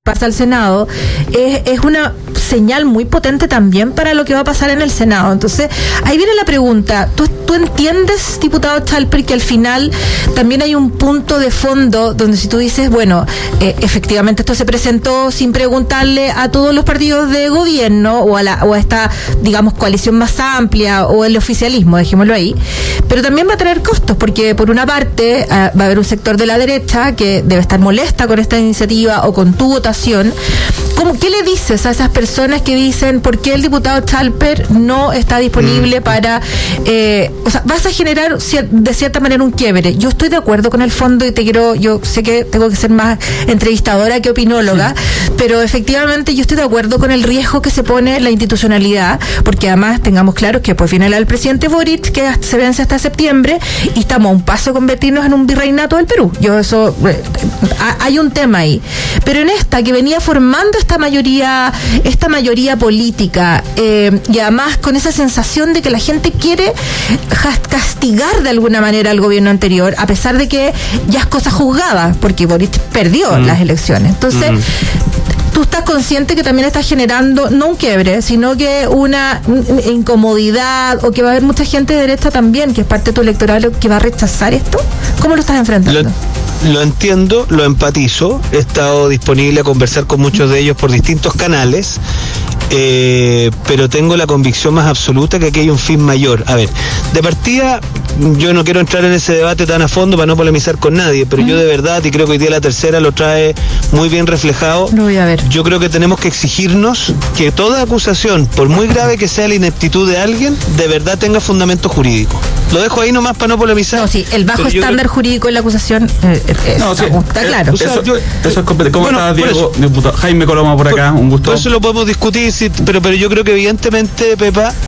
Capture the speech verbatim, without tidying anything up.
pasa al Senado, es, es una señal muy potente también para lo que va a pasar en el Senado. Entonces, ahí viene la pregunta, ¿tú, tú entiendes, diputado Chalper, que al final también hay un punto de fondo donde si tú dices, bueno, eh, efectivamente esto se presentó sin preguntarle a todos los partidos de gobierno o a, la, o a esta, digamos, coalición más amplia o el oficialismo, dejémoslo ahí, pero también va a tener costos, porque por una parte eh, va a haber un sector de la derecha que debe estar molesta con esta iniciativa o con tu votación. ¿Cómo, ¿Qué le dices a esas personas que dicen por qué el diputado Chalper no está disponible mm. para... Eh, o sea, vas a generar cier- de cierta manera un quiebre. Yo estoy de acuerdo con el fondo y te quiero... Yo sé que tengo que ser más entrevistadora que opinóloga, sí. pero efectivamente yo estoy de acuerdo con el riesgo que se pone la institucionalidad, porque además tengamos claro que pues viene el presidente Boric, que se vence hasta septiembre, y estamos a un paso de convertirnos en un virreinato del Perú. Yo eso... Eh, hay un tema ahí. Pero en esta que venía formando esta mayoría esta mayoría política eh, y además con esa sensación de que la gente quiere castigar de alguna manera al gobierno anterior, a pesar de que ya es cosa juzgada, porque Boric perdió mm. las elecciones. Entonces, mm. tú estás consciente que también estás generando no un quiebre, sino que una incomodidad, o que va a haber mucha gente de derecha también, que es parte de tu electorado, que va a rechazar esto. ¿Cómo lo estás enfrentando? Lo... Lo entiendo, lo empatizo, he estado disponible a conversar con muchos de ellos por distintos canales, eh, pero tengo la convicción más absoluta que aquí hay un fin mayor. A ver, de partida, yo no quiero entrar en ese debate tan a fondo para no polemizar con nadie, pero mm. yo de verdad, y creo que hoy día la tercera lo trae muy bien reflejado, lo voy a ver. Yo creo que tenemos que exigirnos que toda acusación, por muy grave que sea la ineptitud de alguien, de verdad tenga fundamento jurídico. Lo dejo ahí nomás para no polemizar. No, sí, el bajo estándar creo... jurídico en la acusación eh, eh, no, sí, está eh, claro. Eso, o sea, yo, eso es competente. ¿Cómo bueno, estás, Diego? Eso, Diputado Jaime Coloma por acá, un gusto. Por eso lo podemos discutir, sí, pero, pero yo creo que evidentemente, Pepa,